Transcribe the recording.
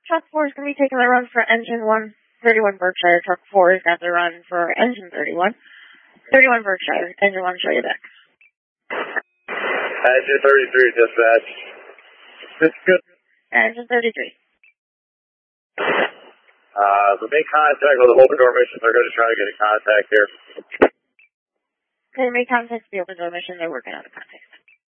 Truck 4 is going to be taking the run for engine 131 Berkshire. Truck 4 has got the run for engine 31. 31 Berkshire. Engine 1, show you back. Engine 33, dispatch. It's good. Engine 33. We make contact with the open door mission. They're going to try to get in contact here. They make contact with the open door mission. They're working on the contact.